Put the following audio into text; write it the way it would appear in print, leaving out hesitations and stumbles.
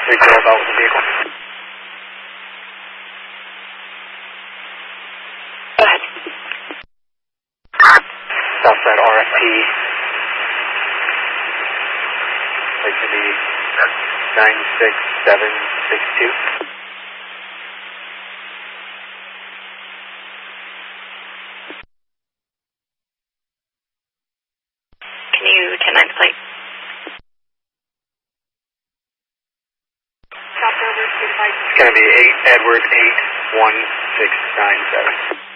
30 about the vehicle. Go ahead. Southside RFP. Place to be 96762. Can you 10-9 the plate? It's going to be 8 Edward 81697.